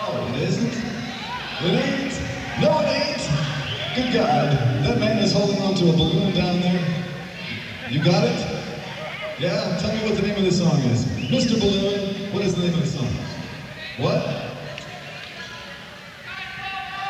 Oh, it isn't? It ain't? No, it ain't! Good God, that man is holding on to a balloon down there. You got it? Yeah, tell me what the name of the song is. Mr. Balloon, what is the name of the song? What?